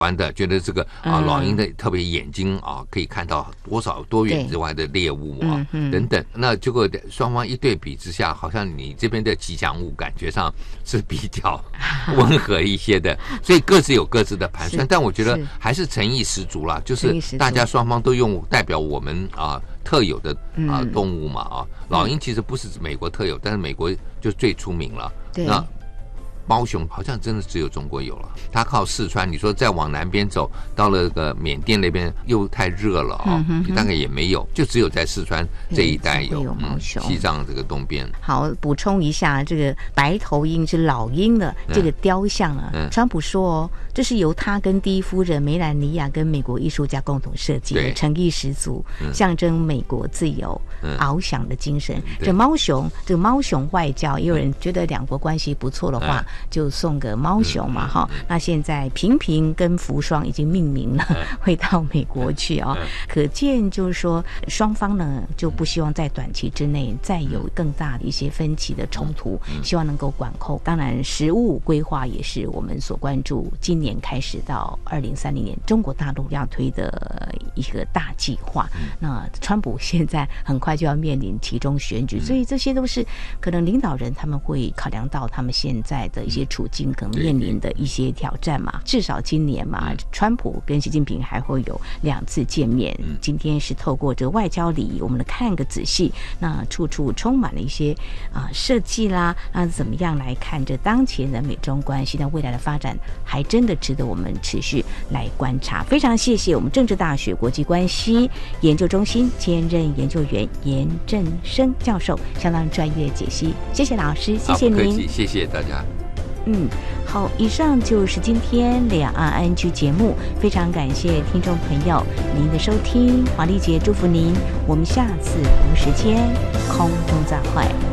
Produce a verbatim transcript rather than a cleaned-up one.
湾的觉得这个啊老鹰的特别眼睛啊可以看到多少多远之外的猎物啊等等，那结果双方一对比之下，好像你这边的吉祥物感觉上是比较温和一些的，所以各自有各自的盘算，但我觉得还是诚意十足啦，就是大家双方都用代表我们啊特有的啊动物嘛啊，老鹰其实不是美国特有，但是美国就最出名了。那猫熊好像真的只有中国有了，它靠四川，你说再往南边走，到了个缅甸那边又太热了啊、哦嗯，大概也没有，就只有在四川这一带有， 有猫熊、嗯。 西藏这个东边。 好，补充一下，这个白头鹰是老鹰的这个雕像啊，嗯、川普说哦，这是由他跟第一夫人梅兰妮亚跟美国艺术家共同设计的，诚意十足，嗯、象征美国自由、嗯、翱翔的精神。这猫熊，这个猫熊外交，也有人觉得两国关系不错的话。嗯就送个猫熊嘛哈、嗯嗯，那现在平平跟福双已经命名了，嗯、会到美国去啊、哦嗯，可见就是说双方呢就不希望在短期之内再有更大的一些分歧的冲突，嗯、希望能够管控。当然，实务规划也是我们所关注，今年开始到二零三零年，中国大陆要推的一个大计划。嗯、那川普现在很快就要面临其中选举，所以这些都是可能领导人他们会考量到他们现在的一些处境可能面临的一些挑战嘛，至少今年嘛，川普跟习近平还会有两次见面。今天是透过这个外交礼仪，我们来看个仔细，那处处充满了一些啊设计啦，那怎么样来看这当前的美中关系，那未来的发展还真的值得我们持续来观察。非常谢谢我们政治大学国际关系研究中心兼任研究员严正生教授相当专业的解析，谢谢老师，谢谢您， 不客气，谢谢大家。 嗯，好，以上就是今天两岸 I N G 节目，非常感谢听众朋友您的收听，华丽姐祝福您，我们下次同时间空中再会。